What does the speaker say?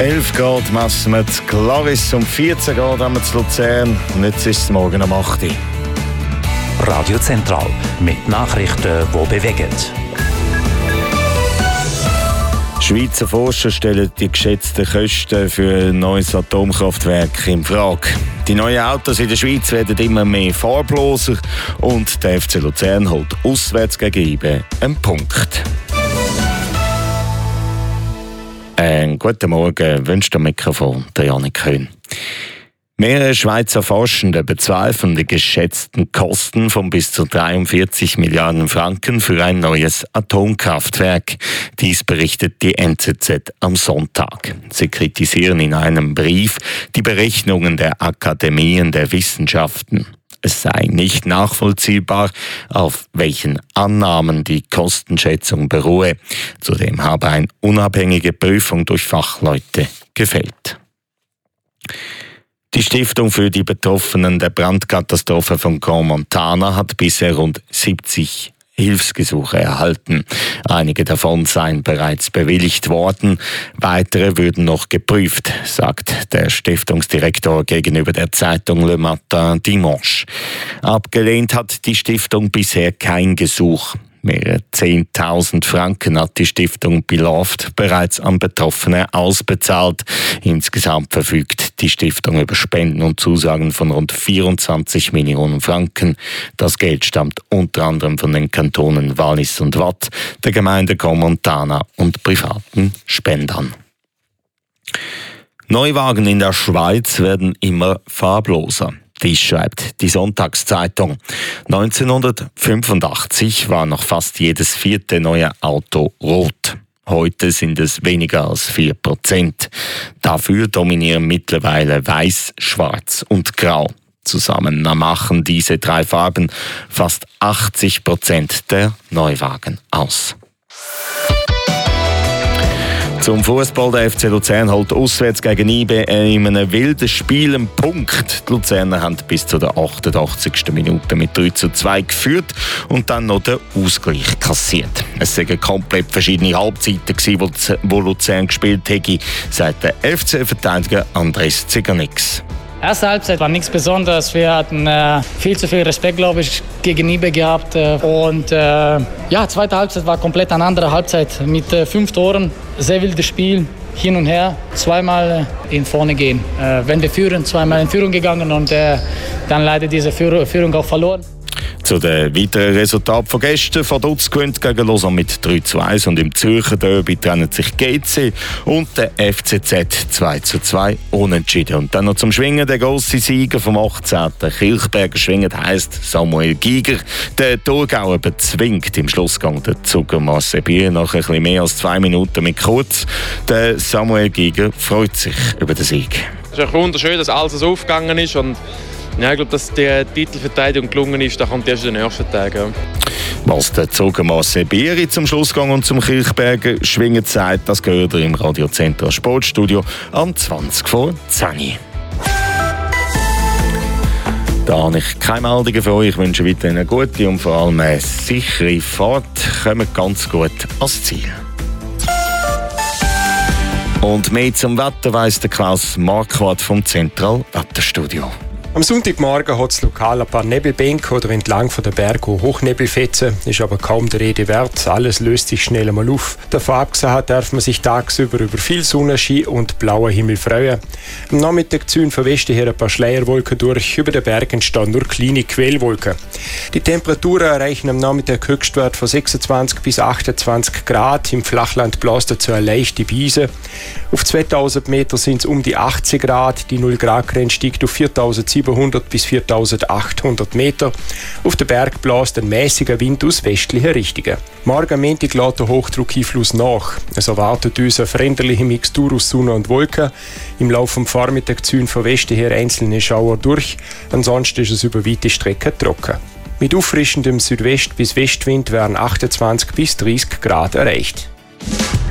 11 Grad messen wir zu Glaris, um 14 Grad haben wir zu Luzern und jetzt ist es morgen um 8 Uhr. Radio Zentral mit Nachrichten, die bewegen. Schweizer Forscher stellen die geschätzten Kosten für ein neues Atomkraftwerk in Frage. Die neuen Autos in der Schweiz werden immer mehr farbloser und der FC Luzern holt auswärts gegen IBE einen Punkt. Guten Morgen, wünscht am Mikrofon der Janik Köhn. Mehrere Schweizer Forschende bezweifeln die geschätzten Kosten von bis zu 43 Milliarden Franken für ein neues Atomkraftwerk. Dies berichtet die NZZ am Sonntag. Sie kritisieren in einem Brief die Berechnungen der Akademien der Wissenschaften. Es sei nicht nachvollziehbar, auf welchen Annahmen die Kostenschätzung beruhe. Zudem habe eine unabhängige Prüfung durch Fachleute gefehlt. Die Stiftung für die Betroffenen der Brandkatastrophe von Crans-Montana hat bisher rund 70 Hilfsgesuche erhalten. Einige davon seien bereits bewilligt worden, weitere würden noch geprüft, sagt der Stiftungsdirektor gegenüber der Zeitung Le Matin Dimanche. Abgelehnt hat die Stiftung bisher kein Gesuch. Mehrere 10.000 Franken hat die Stiftung Beloved bereits an Betroffene ausbezahlt. Insgesamt verfügt die Stiftung über Spenden und Zusagen von rund 24 Millionen Franken. Das Geld stammt unter anderem von den Kantonen Wallis und Waadt, der Gemeinde Crans-Montana und privaten Spendern. Neuwagen in der Schweiz werden immer farbloser. Dies schreibt die Sonntagszeitung. 1985 war noch fast jedes 4. neue Auto rot. Heute sind es weniger als 4%. Dafür dominieren mittlerweile Weiß, Schwarz und Grau. Zusammen machen diese 3 Farben fast 80% der Neuwagen aus. Zum Fußball. Der FC Luzern holt auswärts gegen IBE in einem wilden Spiel einen Punkt. Die Luzerner haben bis zu der 88. Minute mit 3:2 geführt und dann noch den Ausgleich kassiert. Es waren komplett verschiedene Halbzeiten, wo Luzern gespielt hätte, sagt der FC-Verteidiger Andres Ziganix. Erste Halbzeit war nichts Besonderes. Wir hatten viel zu viel Respekt, glaube ich, gegen IBE gehabt. Zweite Halbzeit war komplett eine andere Halbzeit mit 5 Toren. Sehr wildes Spiel, hin und her, zweimal in vorne gehen. Wenn wir führen, zweimal in Führung gegangen und dann leider diese Führung auch verloren. Zu den weiteren Resultaten von gestern: Vaduz gewinnt gegen Lausanne mit 3:1 und im Zürcher Derby trennen sich GC und der FCZ 2:2 unentschieden. Und dann noch zum Schwingen der grosse Sieger vom 18. Kilchberger Schwingen heisst Samuel Giger. Der Thurgauer bezwingt im Schlussgang den Zuger Marseille Bier nach ein bisschen mehr als 2 Minuten mit Kurz. Der Samuel Giger freut sich über den Sieg. Es ist wunderschön, dass alles so aufgegangen ist und ja, ich glaube, dass die Titelverteidigung gelungen ist, da kommt erst in den nächsten Tagen. Ja. Was der Zuger Marseille Bieri zum Schlussgang und zum Kilchberger Schwingen sagt, das gehört im Radio Zentral Sportstudio am 20:10. Da habe ich keine Meldungen für euch. Ich wünsche weiterhin eine gute und vor allem eine sichere Fahrt. Kommt ganz gut ans Ziel. Und mehr zum Wetter weiss der Klaus Marquardt vom Zentral Wetterstudio. Am Sonntagmorgen hat es lokal ein paar Nebelbänke oder entlang von der Berge Hochnebelfetzen, ist aber kaum der Rede wert. Alles löst sich schnell einmal auf. Davon abgesehen darf man sich tagsüber über viel Sonnenschein und blauer Himmel freuen. Am Nachmittag ziehen von Westen her ein paar Schleierwolken durch. Über den Bergen entstehen nur kleine Quellwolken. Die Temperaturen erreichen am Nachmittag Höchstwert von 26 bis 28 Grad. Im Flachland bläst dazu eine leichte Brise. Auf 2000 Meter sind es um die 80 Grad. Die 0-Grad-Grenze steigt auf 4700 bis 4800 Meter. Auf den Berg bläst ein mäßiger Wind aus westlicher Richtung. Morgen am Montag lässt der Hochdruckeinfluss nach. Es erwartet uns eine veränderliche Mixtur aus Sonne und Wolken. Im Laufe des Vormittags ziehen von Westen her einzelne Schauer durch. Ansonsten ist es über weite Strecken trocken. Mit auffrischendem Südwest- bis Westwind werden 28 bis 30 Grad erreicht.